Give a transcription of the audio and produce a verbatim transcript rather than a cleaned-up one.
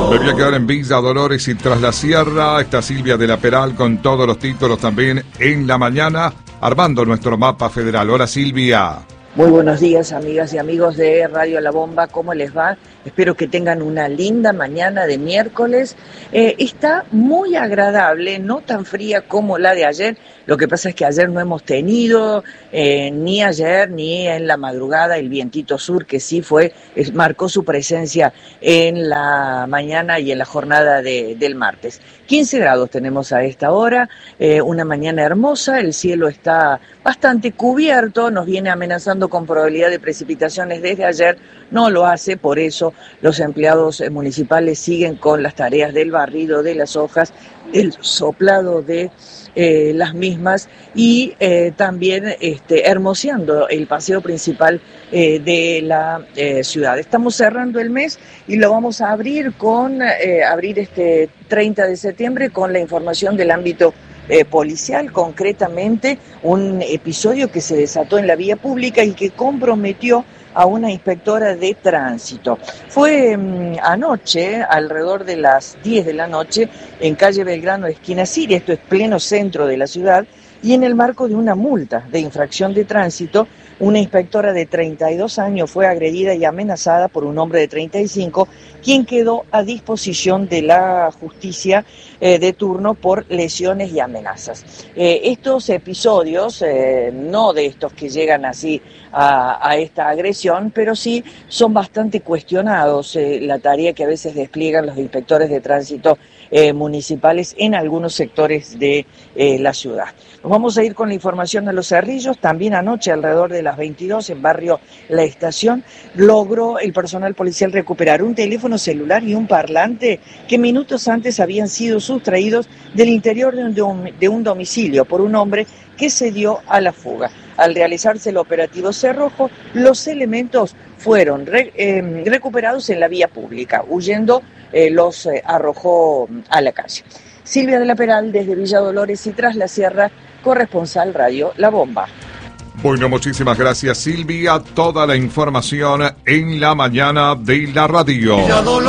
Me voy a quedar en Villa Dolores y Tras la Sierra. Está Silvia de la Peral con todos los títulos también en la mañana, armando nuestro mapa federal. Hola, Silvia. Muy buenos días, amigas y amigos de Radio La Bomba, ¿cómo les va? Espero que tengan una linda mañana de miércoles. Eh, está muy agradable, no tan fría como la de ayer. Lo que pasa es que ayer no hemos tenido, eh, ni ayer ni en la madrugada, el vientito sur, que sí fue, es, marcó su presencia en la mañana y en la jornada de, del martes. quince grados tenemos a esta hora, eh, una mañana hermosa, el cielo está bastante cubierto, nos viene amenazando con probabilidad de precipitaciones desde ayer, no lo hace, por eso los empleados municipales siguen con las tareas del barrido de las hojas, el soplado de eh, las mismas y eh, también este, hermoseando el paseo principal eh, de la eh, ciudad. Estamos cerrando el mes y lo vamos a abrir con eh, abrir este treinta de septiembre con la información del ámbito Eh, policial, concretamente un episodio que se desató en la vía pública y que comprometió a una inspectora de tránsito. Fue mmm, anoche, alrededor de las diez de la noche, en calle Belgrano, esquina Siria, esto es pleno centro de la ciudad, y en el marco de una multa de infracción de tránsito, una inspectora de treinta y dos años fue agredida y amenazada por un hombre de treinta y cinco, quien quedó a disposición de la justicia eh, de turno por lesiones y amenazas. Eh, estos episodios, eh, no de estos que llegan así a, a esta agresión, pero sí son bastante cuestionados, eh, la tarea que a veces despliegan los inspectores de tránsito eh, municipales en algunos sectores de eh, la ciudad. Nos vamos a ir con la información de Los Cerrillos. También anoche, alrededor de las veintidós, en barrio La Estación, logró el personal policial recuperar un teléfono celular y un parlante que minutos antes habían sido sustraídos del interior de un, de un domicilio por un hombre que se dio a la fuga. Al realizarse el operativo Cerrojo, los elementos fueron re, eh, recuperados en la vía pública. Huyendo, eh, los eh, arrojó a la calle. Silvia de la Peral, desde Villa Dolores y Tras la Sierra, corresponsal Radio La Bomba. Bueno, muchísimas gracias, Silvia. Toda la información en la mañana de la radio.